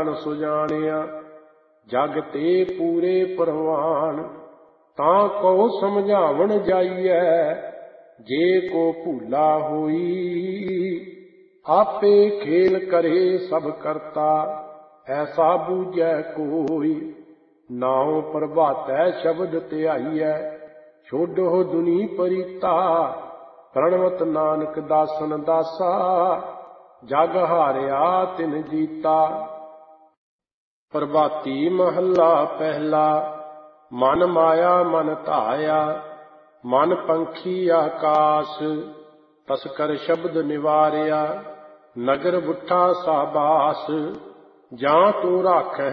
ਜਾਣ ਸੁਜਾਣਿਆ। ਜਗ ਤੇ ਪੂਰੇ ਪ੍ਰਵਾਨ ਤਾਂ ਕਉ ਸਮਝਾਵਣ ਜਾਈਐ। ਜੇ ਕੋ ਭੂਲਾ ਹੋਈ ਆਪੇ ਖੇਲ ਕਰੇ ਸਭ ਕਰਤਾ। ਐਸਾ ਬੂਝੈ ਕੋਈ ਨਾਉ ਪ੍ਰਭਾਤੈ ਸ਼ਬਦ ਧਿਆਈਐ। ਛੋਡੋ ਦੁਨੀ ਪਰੀਤਾ ਪ੍ਰਣਵਤ ਨਾਨਕ ਦਾਸਨ ਦਾਸਾ। ਜਗ ਹਾਰਿਆ ਤਿਨ ਜੀਤਾ। ਪ੍ਰਭਾਤੀ ਮਹੱਲਾ ਪਹਿਲਾ। ਮਨ ਮਾਇਆ ਮਨ ਧਾਇਆ ਮਨ ਪੰਖੀ ਆਕਾਸ। ਤਸਕਰ ਸ਼ਬਦ ਨਿਵਾਰਿਆ ਨਗਰ ਬੁੱਠਾ ਸਾਬਾਸ। ਜਾਂ ਤੂੰ ਰਾਖੈ